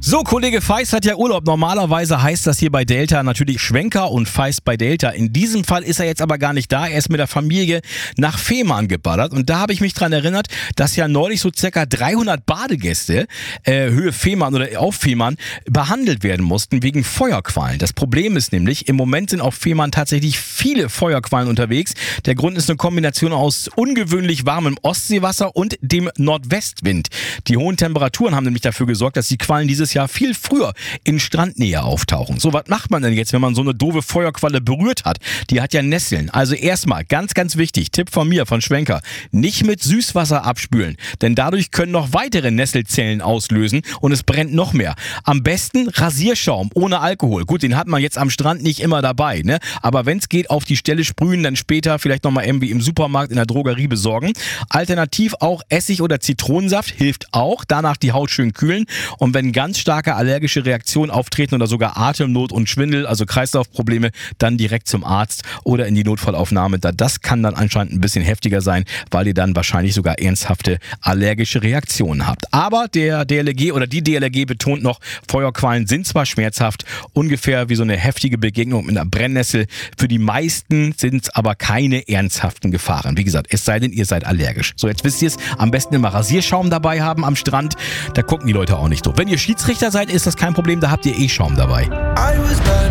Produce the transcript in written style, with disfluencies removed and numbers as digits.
So, Kollege Feist hat ja Urlaub. Normalerweise heißt das hier bei Delta natürlich Schwenker und Feist bei Delta. In diesem Fall ist er jetzt aber gar nicht da. Er ist mit der Familie nach Fehmarn geballert. Und da habe ich mich dran erinnert, dass ja neulich so circa 300 Badegäste Höhe Fehmarn oder auf Fehmarn behandelt werden mussten wegen Feuerquallen. Das Problem ist nämlich, im Moment sind auf Fehmarn tatsächlich viele Feuerquallen unterwegs. Der Grund ist eine Kombination aus ungewöhnlich warmem Ostseewasser und dem Nordwestwind. Die hohen Temperaturen haben nämlich dafür gesorgt, dass die Quallen dieses Jahr viel früher in Strandnähe auftauchen. So, was macht man denn jetzt, wenn man so eine doofe Feuerqualle berührt hat? Die hat ja Nesseln. Also erstmal, ganz, ganz wichtig, Tipp von mir, von Schwenker, nicht mit Süßwasser abspülen, denn dadurch können noch weitere Nesselzellen auslösen und es brennt noch mehr. Am besten Rasierschaum ohne Alkohol. Gut, den hat man jetzt am Strand nicht immer dabei, ne? Aber wenn es geht, auf die Stelle sprühen, dann später vielleicht nochmal irgendwie im Supermarkt, in der Drogerie besorgen. Alternativ auch Essig oder Zitronensaft hilft auch. Danach die Haut schön kühlen. Und wenn ganz starke allergische Reaktionen auftreten oder sogar Atemnot und Schwindel, also Kreislaufprobleme, dann direkt zum Arzt oder in die Notfallaufnahme. Das kann dann anscheinend ein bisschen heftiger sein, weil ihr dann wahrscheinlich sogar ernsthafte allergische Reaktionen habt. Aber der DLRG oder die DLRG betont noch, Feuerquallen sind zwar schmerzhaft, ungefähr wie so eine heftige Begegnung mit einer Brennnessel. Für die meisten sind es aber keine ernsthaften Gefahren. Wie gesagt, es sei denn, ihr seid allergisch. So, jetzt wisst ihr es, am besten immer Rasierschaum dabei haben am Strand. Da gucken die Leute auch nicht so. Wenn ihr Schiedsrichter seid, ist das kein Problem, da habt ihr Schaum dabei.